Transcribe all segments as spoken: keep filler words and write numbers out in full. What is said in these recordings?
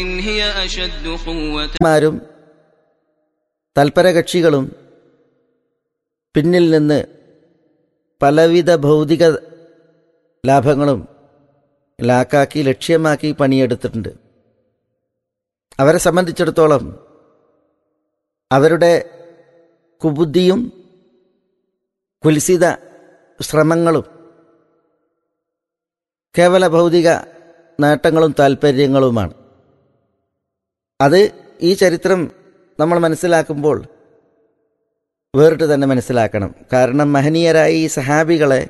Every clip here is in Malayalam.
മാരും തൽപരകക്ഷികളും പിന്നിൽ നിന്ന് പലവിധ ഭൗതിക ലാഭങ്ങളും ലാക്കാക്കി ലക്ഷ്യമാക്കി പണിയെടുത്തിട്ടുണ്ട്. അവരെ സംബന്ധിച്ചിടത്തോളം അവരുടെ കുബുദ്ധിയും കുൽസിത ശ്രമങ്ങളും കേവല ഭൗതിക നേട്ടങ്ങളും താൽപ്പര്യങ്ങളുമാണ്. അത് ഈ ചരിത്രം നമ്മൾ മനസ്സിലാക്കുമ്പോൾ വേറിട്ട് തന്നെ മനസ്സിലാക്കണം. കാരണം മഹനീയരായ ഈ സഹാബികളെ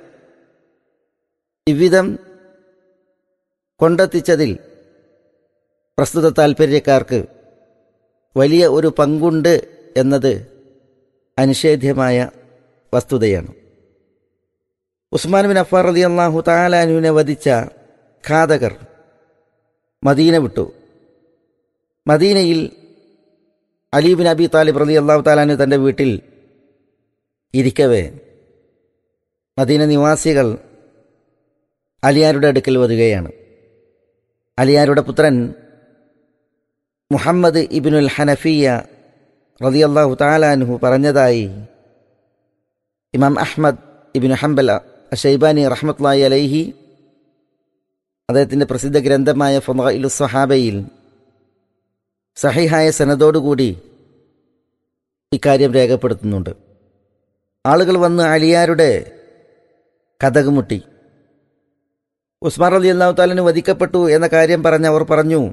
ഇவ்விധം കൊണ്ടെത്തിച്ചതിൽ പ്രസ്തുത താൽപ്പര്യക്കാർക്ക് വലിയ ഒരു പങ്കുണ്ട് എന്നത് അനിഷേധ്യമായ വസ്തുതയാണ്. ഉസ്മാൻ ബിൻ അഫ്ഫാൻ റളിയല്ലാഹു തആല അൻഹുവിനെ വധിച്ച ഘാതകർ മദീന വിട്ടു. മദീനയിൽ അലി ബിൻ അബി താലിബ് റളിയല്ലാഹു തആല അൻഹു തൻ്റെ വീട്ടിൽ ഇരിക്കവേ മദീന നിവാസികൾ അലിയാരുടെ അടുക്കൽ വരികയാണ്. അലിയാരുടെ പുത്രൻ മുഹമ്മദ് ഇബ്നുൽ ഹനഫിയ റളിയല്ലാഹു തആല അൻഹു പറഞ്ഞതായി ഇമാം അഹ്മദ് ഇബ്നു ഹംബൽ അശൈബാനി റഹ്മത്തുള്ളാഹി അലൈഹി അദ്ദേഹത്തിൻ്റെ പ്രസിദ്ധ ഗ്രന്ഥമായ ഫളായിലുസ് സ്വഹാബയിൽ സഹിഹായ സനദോടുകൂടി ഇക്കാര്യം രേഖപ്പെടുത്തുന്നുണ്ട്. ആളുകൾ വന്ന് അലിയാരുടെ കതക് മുട്ടി. ഉസ്മാൻ റളിയല്ലാഹു തആല അൻഹു വധിക്കപ്പെട്ടു എന്ന കാര്യം പറഞ്ഞ് അവർ പറഞ്ഞു,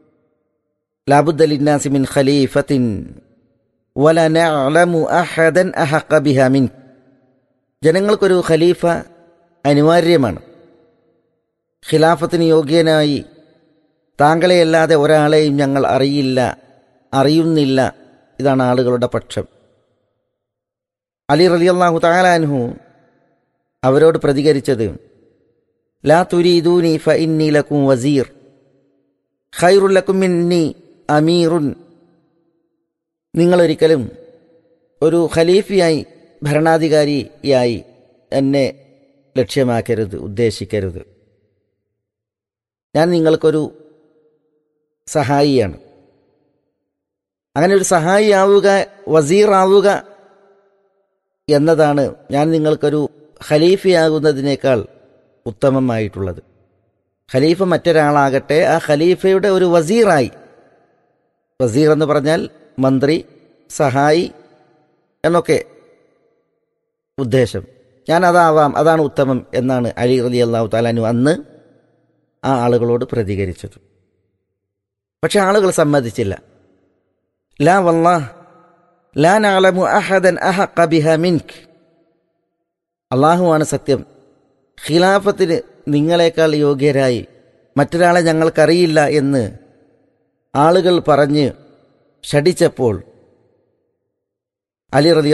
ലാബുദ്ദ ലിന്നാസി മിൻ ഖലീഫത്തിൻ വല നഅലമു അഹദൻ അഹഖ ബിഹാ മിൻ. ജനങ്ങൾക്കൊരു ഖലീഫ അനിവാര്യമാണ്. ഖിലാഫത്തിന് യോഗ്യനായി താങ്കളെയല്ലാതെ ഒരാളെയും ഞങ്ങൾ അറിയില്ല, അറിയുന്നില്ല. ഇതാണ് ആളുകളുടെ പക്ഷം. അലി റളിയല്ലാഹു തആല അൻഹു അവരോട് പ്രതികരിച്ചത്, ലാ തുരീദൂനി ഫഇന്നി ലക്കും വസീർ ഖൈറുൽ ലക്കും മിന്നി അമീറുൻ. നിങ്ങളൊരിക്കലും ഒരു ഖലീഫയായി ഭരണാധികാരിയായി എന്നെ ലക്ഷ്യമാക്കരുത്, ഉദ്ദേശിക്കരുത്. ഞാൻ നിങ്ങൾക്കൊരു സഹായിയാണ്. അങ്ങനെ ഒരു സഹായിയാവുക, വസീറാവുക എന്നതാണ് ഞാൻ നിങ്ങൾക്കൊരു ഖലീഫയാകുന്നതിനേക്കാൾ ഉത്തമമായിട്ടുള്ളത്. ഖലീഫ മറ്റൊരാളാകട്ടെ, ആ ഖലീഫയുടെ ഒരു വസീറായി, വസീർ എന്ന് പറഞ്ഞാൽ മന്ത്രി, സഹായി എന്നൊക്കെ ഉദ്ദേശം, ഞാൻ അതാവാം, അതാണ് ഉത്തമം എന്നാണ് അലി റളിയല്ലാഹു തആല അൻഹു അന്ന് ആ ആളുകളോട് പ്രതികരിച്ചത്. പക്ഷെ ആളുകൾ സമ്മതിച്ചില്ല. ലാ വല്ലാഹ് ലാ നഅലമു അഹദൻ അഹഖ ബിഹാ മിൻക്. അല്ലാഹുവാണ് സത്യം, ഖിലാഫത്തിന് നിങ്ങളെക്കാൾ യോഗ്യരായി മറ്റൊരാളെ ഞങ്ങൾക്കറിയില്ല എന്ന് ആളുകൾ പറഞ്ഞ് ഷടിച്ചപ്പോൾ അലി റളിയല്ലാഹു